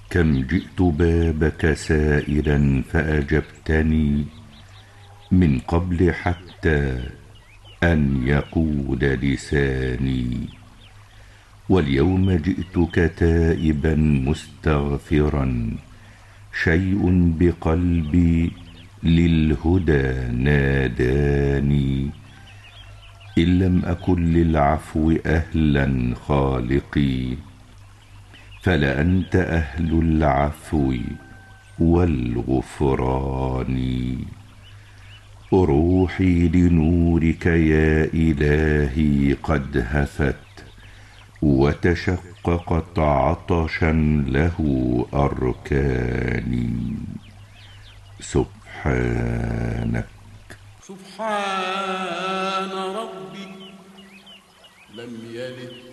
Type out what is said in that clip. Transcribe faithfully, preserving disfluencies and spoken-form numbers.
كم جئت بابك سائلا فأجبتني من قبل حتى أن يقول لساني، واليوم جئتك تائبا مستغفرا، شيء بقلبي للهدى ناداني. إن لم أكن للعفو أهلا خالقي، فلأنت أهل العفو والغفران. روحي لنورك يا إلهي قد هفت، وتشققت عطشا له أركاني. سبحانك. سبحان ربي لم يلد